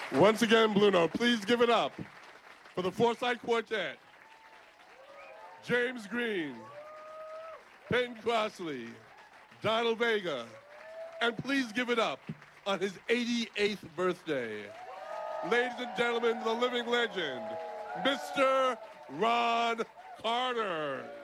Once again, Blue Note, please give it up for the Forsyth Quartet, James Green, Peyton Crossley, Donald Vega, and please give it up on his 88th birthday. Ladies and gentlemen, the living legend, Mr. Ron Carter.